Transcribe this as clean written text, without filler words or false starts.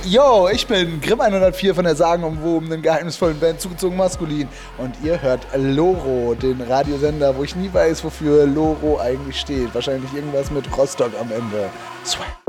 Yo, ich bin Grimm 104 von der sagenumwobenen, geheimnisvollen Band Zugezogen Maskulin. Und ihr hört Loro, den Radiosender, wo ich nie weiß, wofür Loro eigentlich steht. Wahrscheinlich irgendwas mit Rostock am Ende. Swag.